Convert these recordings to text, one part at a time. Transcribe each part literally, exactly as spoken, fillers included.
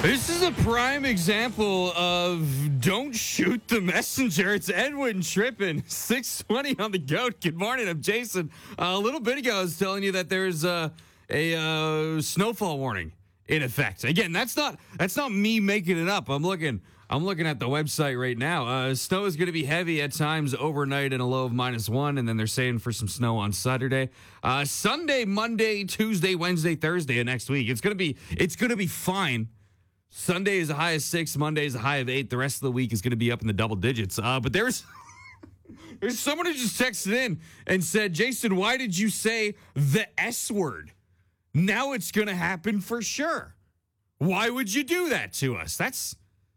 This is a prime example of don't shoot the messenger. It's Edwin tripping. six twenty on the GOAT. Good morning. I'm Jason. Uh, a little bit ago, I was telling you that there's uh, a uh, snowfall warning in effect. Again, that's not that's not me making it up. I'm looking I'm looking at the website right now. Uh, snow is going to be heavy at times overnight in a low of minus one, and then they're saying for some snow on Saturday, uh, Sunday, Monday, Tuesday, Wednesday, Thursday of next week. It's gonna be it's gonna be fine. Sunday is a high of six. Monday is a high of eight. The rest of the week is going to be up in the double digits. Uh, but there's there's someone who just texted in and said, Jason, why did you say the S word? Now it's going to happen for sure. Why would you do that to us? That's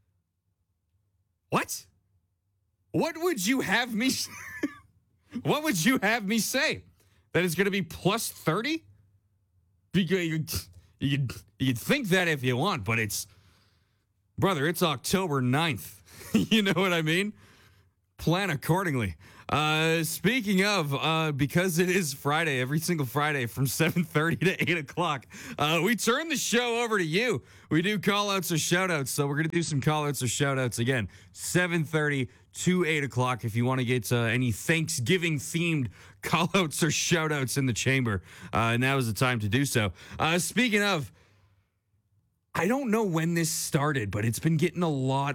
what? What would you have me? What would you have me say? That it's going to be plus thirty? Because you you'd, you'd think that if you want, but it's. Brother, it's October ninth. You know what I mean? Plan accordingly. Uh, speaking of, uh, because it is Friday, every single Friday from seven thirty to eight o'clock, uh, we turn the show over to you. We do call-outs or shout-outs, so we're going to do some call-outs or shout-outs again, seven thirty to eight o'clock. If you want to get uh, any Thanksgiving-themed call-outs or shout-outs in the chamber, uh, now is the time to do so. Uh, speaking of, I don't know when this started, but it's been getting a lot,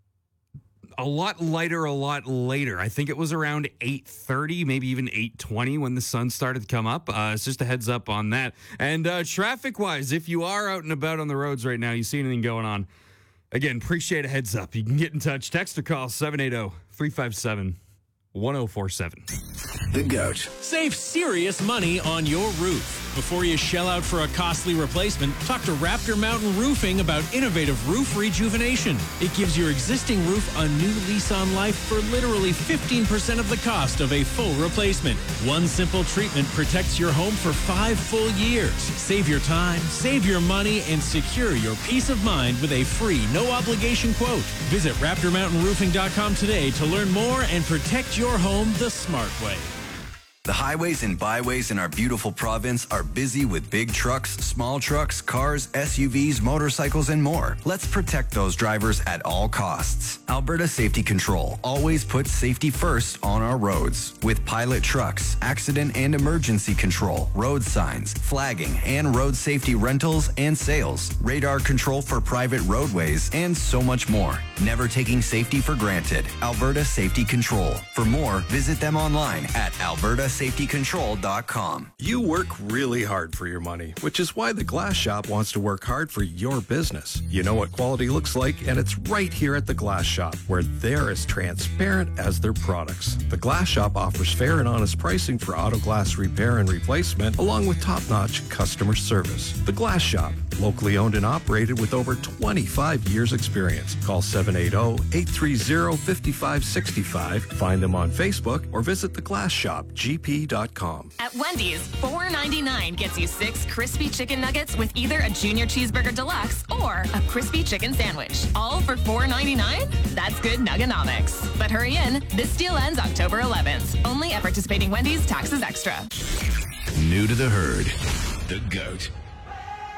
a lot lighter, a lot later. I think it was around eight thirty, maybe even eight twenty when the sun started to come up. Uh, it's just a heads up on that. And uh, traffic-wise, if you are out and about on the roads right now, you see anything going on, again, appreciate a heads up. You can get in touch. Text or call seven eight zero, three five seven, one zero four seven. The GOAT. Save serious money on your roof. Before you shell out for a costly replacement, talk to Raptor Mountain Roofing about innovative roof rejuvenation. It gives your existing roof a new lease on life for literally fifteen percent of the cost of a full replacement. One simple treatment protects your home for five full years. Save your time, save your money, and secure your peace of mind with a free, no-obligation quote. Visit raptor mountain roofing dot com today to learn more and protect your home the smart way. The highways and byways in our beautiful province are busy with big trucks, small trucks, cars, S U Vs, motorcycles, and more. Let's protect those drivers at all costs. Alberta Safety Control always puts safety first on our roads. With pilot trucks, accident and emergency control, road signs, flagging, and road safety rentals and sales, radar control for private roadways, and so much more. Never taking safety for granted. Alberta Safety Control. For more, visit them online at alberta safety control dot com. You work really hard for your money, which is why the Glass Shop wants to work hard for your business. You know what quality looks like, and it's right here at the Glass Shop, where they're as transparent as their products. The Glass Shop offers fair and honest pricing for auto glass repair and replacement, along with top-notch customer service. The Glass Shop, locally owned and operated with over twenty-five years experience. Call seven eight zero, eight three zero, five five six five. Find them on Facebook or visit the glass shop g p dot com. At Wendy's, four ninety-nine gets you six crispy chicken nuggets with either a junior cheeseburger deluxe or a crispy chicken sandwich. All for four ninety-nine? That's good nuggonomics. But hurry in, this deal ends October eleventh. Only at participating Wendy's, taxes extra. New to the herd. The GOAT.